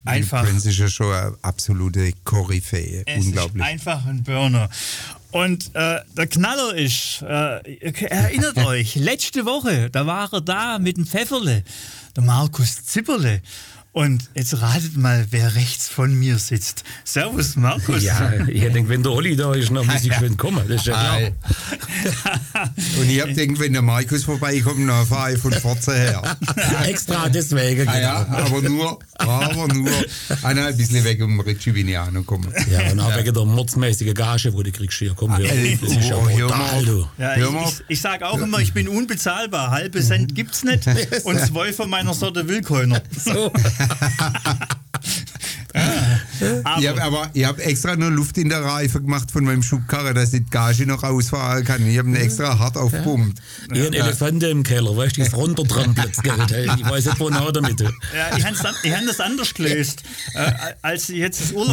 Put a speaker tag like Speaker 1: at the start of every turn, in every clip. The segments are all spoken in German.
Speaker 1: Einfach.
Speaker 2: Prince ist ja schon eine absolute Koryphäe. Unglaublich.
Speaker 1: Ist einfach ein Burner. Und der Knaller ist, erinnert euch, letzte Woche, da war er da mit dem Pfefferle, der Markus Zipperle. Und jetzt ratet mal, wer rechts von mir sitzt. Servus, Markus.
Speaker 3: Ja, ich denke, wenn der Olli da ist, dann muss ich schön kommen. Das ist ja klar.
Speaker 2: Und ich habe gedacht, wenn der Markus vorbeikommt, dann fahre ich von Forza her.
Speaker 3: Extra deswegen. Genau.
Speaker 2: Ja, aber nur ein bisschen weg um Ritchie bin ich auch noch gekommen.
Speaker 3: Ja, und auch wegen der mordsmäßigen Gage, wo du kriegst hier. Komm, das ist ja brutal, du.
Speaker 1: Ja, ich sage auch immer, ich bin unbezahlbar. Halbe Cent gibt's nicht und 2 von meiner Sorte will keiner.
Speaker 3: So.
Speaker 2: Ich habe extra noch Luft in der Reife gemacht von meinem Schubkarre, dass ich die Gage noch rausfahren kann. Ich habe ihn extra hart aufgepumpt.
Speaker 3: Ich habe einen Elefanten im Keller, weißt du, das runtertrampelt. Ich weiß nicht, wo nach damit.
Speaker 1: Ja, ich habe das anders gelöst. Als ich jetzt das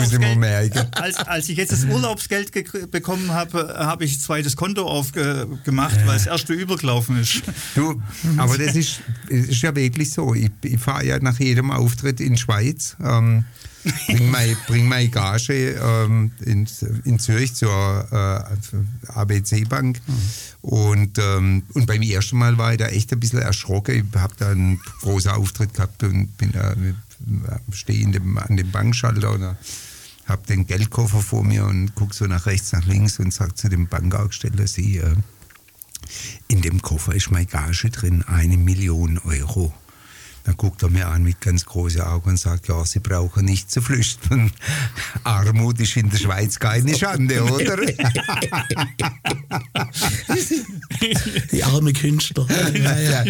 Speaker 1: Urlaubsgeld bekommen habe, habe ich ein zweites Konto aufgemacht, weil das erste übergelaufen ist.
Speaker 2: Du, aber das ist ja wirklich so. Ich fahre ja nach jedem Auftritt in die Schweiz. Bring meine Gage in Zürich zur ABC-Bank. Und beim ersten Mal war ich da echt ein bisschen erschrocken. Ich habe da einen großen Auftritt gehabt und stehe an dem Bankschalter und habe den Geldkoffer vor mir und gucke so nach rechts, nach links und sage zu dem Bankaufsteller, in dem Koffer ist meine Gage drin, 1 Million Euro. Dann guckt er mir an mit ganz großen Augen und sagt, ja, Sie brauchen nicht zu flüchten. Armut ist in der Schweiz keine Schande, oder?
Speaker 3: Die arme Künstler.
Speaker 2: Ja.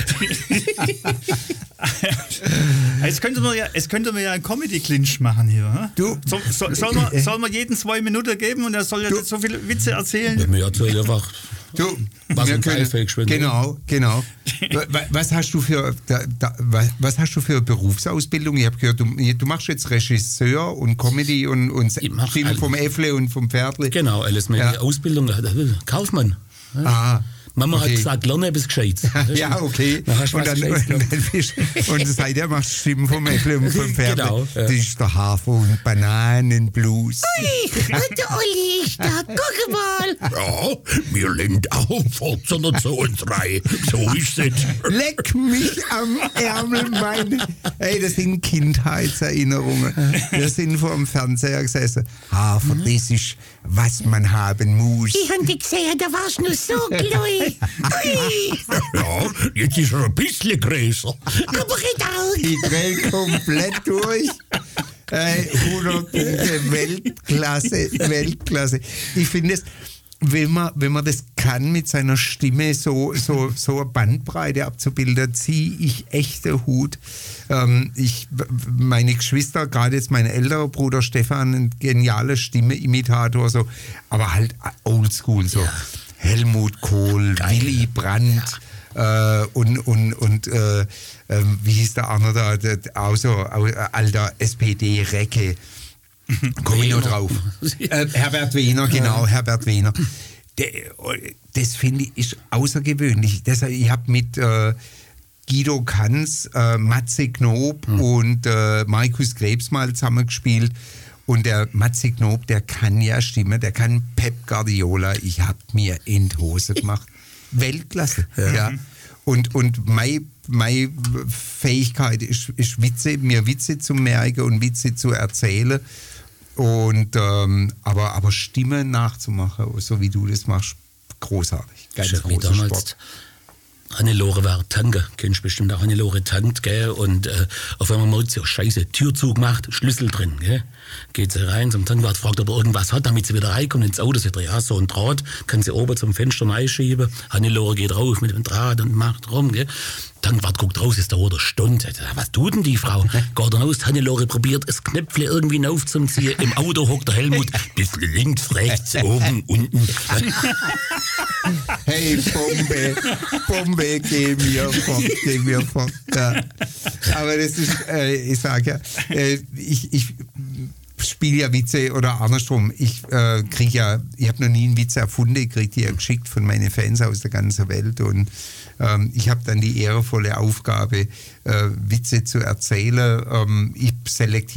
Speaker 1: Jetzt könnte man ja einen Comedy-Clinch machen hier. Hm?
Speaker 2: Du,
Speaker 1: soll man jeden 2 Minuten geben und er soll ja nicht so viele Witze erzählen?
Speaker 3: Ja, mir erzählt einfach. Was
Speaker 2: wir können, genau. Was hast du für Berufsausbildung? Ich habe gehört, du machst jetzt Regisseur und Comedy und Film vom Äffle und vom Pferdle.
Speaker 3: Genau, alles mit Ausbildung. Kaufmann.
Speaker 2: Ah.
Speaker 3: Mama hat gesagt, lerne etwas Gescheites.
Speaker 2: Ja, okay. Und seitdem machst du Stimmen vom Äffle und vom Pferdle.
Speaker 3: Genau. Ja.
Speaker 2: Das ist der Hafer- und Bananenblues.
Speaker 4: Ui, der Olli ist da, guck mal.
Speaker 5: Ja, mir lenkt auch Forza 2 so ist es.
Speaker 2: Leck mich am Ärmel, Ey, das sind Kindheitserinnerungen. Wir sind vor dem Fernseher gesessen. Hafer, das ist, was man haben muss.
Speaker 4: Ich hab dich gesehen, da warst du nur so klein. Ui.
Speaker 5: Ja, jetzt ist er ein bisschen größer.
Speaker 4: Aber genau.
Speaker 2: Ich drehe komplett durch. 100 Punkte, Weltklasse. Ich finde es, wenn man das kann, mit seiner Stimme so eine Bandbreite abzubilden, ziehe ich echt den Hut. Meine Geschwister, gerade jetzt mein älterer Bruder Stefan, ein genialer Stimme-Imitator, so, aber halt oldschool, so. Ja. Helmut Kohl, geil. Willy Brandt wie hieß der andere da, auch so alter SPD-Recke. Komme ich noch drauf. Herbert Wehner, genau, Herbert Wehner. Das finde ich ist außergewöhnlich. Deshalb, ich habe mit Guido Kanz, Matze Knob und Markus Krebs mal zusammengespielt. Und der Matze Knob, der kann ja Stimme, der kann Pep Guardiola. Ich habe mir in die Hose gemacht. Weltklasse. Ja. Und meine Fähigkeit ist mir Witze zu merken und Witze zu erzählen. Und, aber Stimme nachzumachen, so wie du das machst, großartig. Ganz großer Sport.
Speaker 3: Hannelore war Tanke, kennst bestimmt auch Hannelore tankt, gell? Und auf einmal merkt sie, oh Scheiße, Türzug macht, Schlüssel drin, gell? Geht sie rein zum Tankwart, fragt, ob er irgendwas hat, damit sie wieder reinkommt ins Auto. Sie sagt, ja, so ein Draht, kann sie oben zum Fenster reinschieben. Hannelore geht rauf mit dem Draht und macht rum, gell? Tankwart guckt raus, ist da oder Stunde. Was tut denn die Frau? Geht dann aus, Hannelore probiert, das Knöpfle irgendwie aufzuziehen. Im Auto hockt der Helmut, bisschen links, rechts, oben, unten.
Speaker 2: Hey, Bombe, geh mir fort. Ja. Aber das ist, ich sage ja, ich spiele ja Witze oder andersrum. Ich habe noch nie einen Witz erfunden, ich kriege die ja geschickt von meinen Fans aus der ganzen Welt und ich habe dann die ehrenvolle Aufgabe, Witze zu erzählen. Ich selektiere